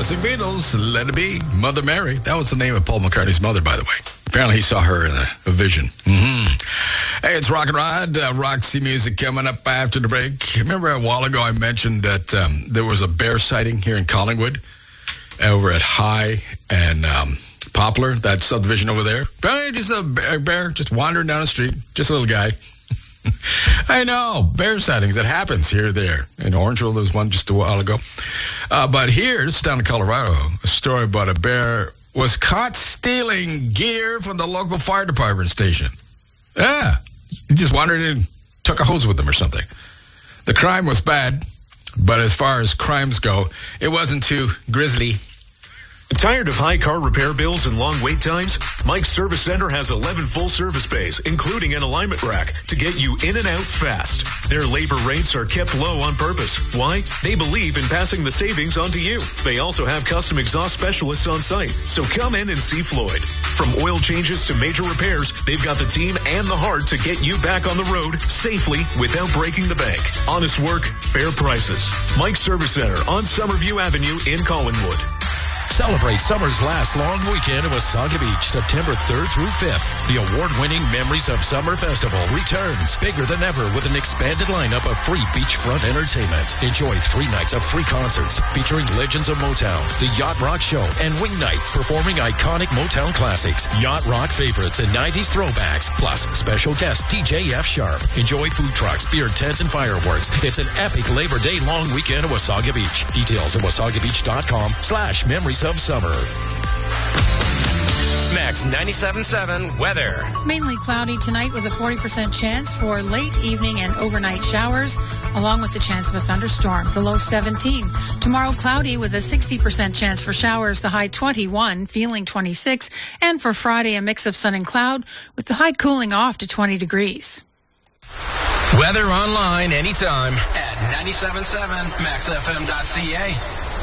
Classic Beatles, Let It Be, Mother Mary. That was the name of Paul McCartney's mother, by the way. Apparently he saw her in a vision. Hey, it's Rock and Rod. Roxy music coming up after the break. Remember a while ago I mentioned that there was a bear sighting here in Collingwood over at High and Poplar, that subdivision over there. Just a bear just wandering down the street. Just a little guy. I know, bear sightings. It happens here or there. In Orangeville, there was one just a while ago. But here, this is down in Colorado, a story about a bear was caught stealing gear from the local fire department station. Yeah, he just wandered in, took a hose with him or something. The crime was bad, but as far as crimes go, it wasn't too grisly. Tired of high car repair bills and long wait times? Mike's Service Center has 11 full-service bays, including an alignment rack, to get you in and out fast. Their labor rates are kept low on purpose. Why? They believe in passing the savings on to you. They also have custom exhaust specialists on site, so come in and see Floyd. From oil changes to major repairs, they've got the team and the heart to get you back on the road safely without breaking the bank. Honest work, fair prices. Mike's Service Center on Summerview Avenue in Collingwood. Celebrate summer's last long weekend in Wasaga Beach, September 3rd through 5th. The award-winning Memories of Summer Festival returns bigger than ever with an expanded lineup of free beachfront entertainment. Enjoy 3 nights of free concerts featuring legends of Motown, the Yacht Rock Show, and Wing Night performing iconic Motown classics, Yacht Rock favorites, and 90s throwbacks, plus special guest DJ F Sharp. Enjoy food trucks, beer tents, and fireworks. It's an epic Labor Day long weekend at Wasaga Beach. Details at wasagabeach.com/memories of summer. Max 97.7 weather. Mainly cloudy tonight with a 40% chance for late evening and overnight showers, along with the chance of a thunderstorm. The low 17. Tomorrow cloudy with a 60% chance for showers, the high 21, feeling 26. And for Friday, a mix of sun and cloud with the high cooling off to 20 degrees. Weather online anytime at 97.7maxfm.ca.